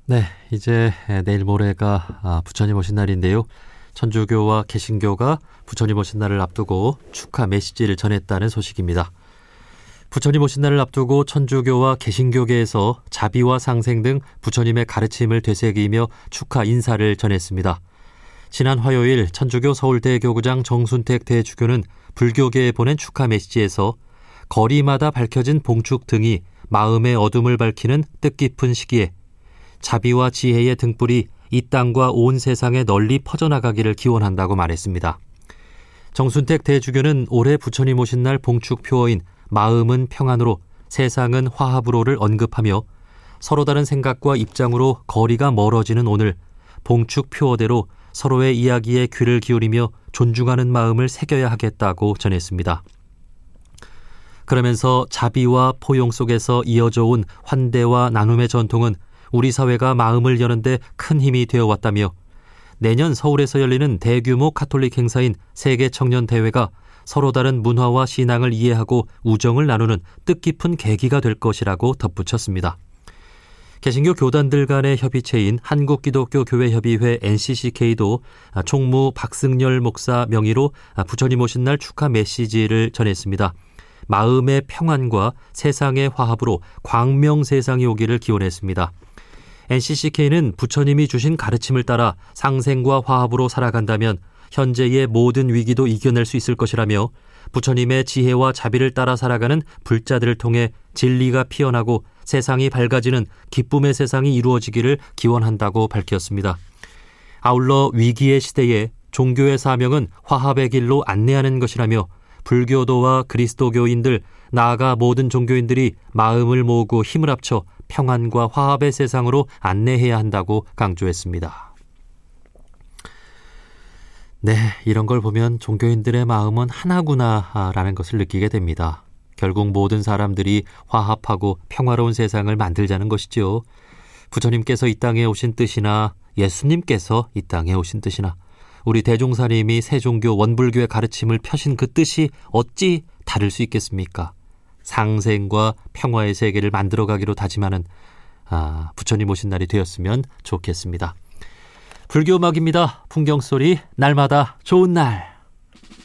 네, 이제 내일 모레가 부처님 오신 날인데요. 천주교와 개신교가 부처님 오신 날을 앞두고 축하 메시지를 전했다는 소식입니다. 부처님 오신 날을 앞두고 천주교와 개신교계에서 자비와 상생 등 부처님의 가르침을 되새기며 축하 인사를 전했습니다. 지난 화요일 천주교 서울대 교구장 정순택 대주교는 불교계에 보낸 축하 메시지에서 거리마다 밝혀진 봉축 등이 마음의 어둠을 밝히는 뜻깊은 시기에 자비와 지혜의 등불이 이 땅과 온 세상에 널리 퍼져나가기를 기원한다고 말했습니다. 정순택 대주교는 올해 부처님 오신 날 봉축 표어인 마음은 평안으로 세상은 화합으로를 언급하며 서로 다른 생각과 입장으로 거리가 멀어지는 오늘 봉축 표어대로 서로의 이야기에 귀를 기울이며 존중하는 마음을 새겨야 하겠다고 전했습니다. 그러면서 자비와 포용 속에서 이어져 온 환대와 나눔의 전통은 우리 사회가 마음을 여는데 큰 힘이 되어왔다며 내년 서울에서 열리는 대규모 가톨릭 행사인 세계청년대회가 서로 다른 문화와 신앙을 이해하고 우정을 나누는 뜻깊은 계기가 될 것이라고 덧붙였습니다. 개신교 교단들 간의 협의체인 한국기독교교회협의회 NCCK도 총무 박승열 목사 명의로 부처님 오신 날 축하 메시지를 전했습니다. 마음의 평안과 세상의 화합으로 광명 세상이 오기를 기원했습니다. NCCK는 부처님이 주신 가르침을 따라 상생과 화합으로 살아간다면 현재의 모든 위기도 이겨낼 수 있을 것이라며 부처님의 지혜와 자비를 따라 살아가는 불자들을 통해 진리가 피어나고 세상이 밝아지는 기쁨의 세상이 이루어지기를 기원한다고 밝혔습니다. 아울러 위기의 시대에 종교의 사명은 화합의 길로 안내하는 것이라며 불교도와 그리스도교인들, 나아가 모든 종교인들이 마음을 모으고 힘을 합쳐 평안과 화합의 세상으로 안내해야 한다고 강조했습니다. 네, 이런 걸 보면 종교인들의 마음은 하나구나라는 것을 느끼게 됩니다. 결국 모든 사람들이 화합하고 평화로운 세상을 만들자는 것이죠. 부처님께서 이 땅에 오신 뜻이나 예수님께서 이 땅에 오신 뜻이나 우리 대종사님이 세종교 원불교의 가르침을 펴신 그 뜻이 어찌 다를 수 있겠습니까? 상생과 평화의 세계를 만들어가기로 다짐하는 부처님 오신 날이 되었으면 좋겠습니다. 불교 음악입니다. 풍경소리, 날마다 좋은 날.